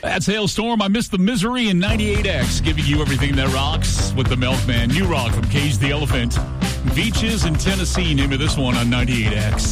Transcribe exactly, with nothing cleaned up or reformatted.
That's Hailstorm. I Missed the Misery in ninety-eight X, giving you everything that rocks with the Milkman. New Rock from Cage the Elephant. Beaches in Tennessee, name of this one on ninety-eight X.